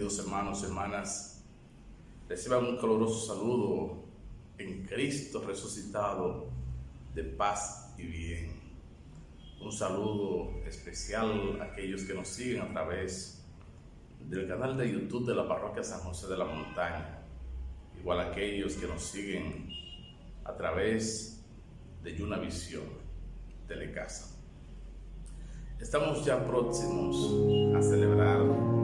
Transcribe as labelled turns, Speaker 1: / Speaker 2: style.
Speaker 1: queridos hermanos y hermanas, reciban un caluroso saludo en Cristo resucitado de paz y bien. Un saludo especial a aquellos que nos siguen a través del canal de YouTube de la Parroquia San José de la Montaña, igual a aquellos que nos siguen a través de Yuna Visión, Telecasa. Estamos ya próximos a celebrar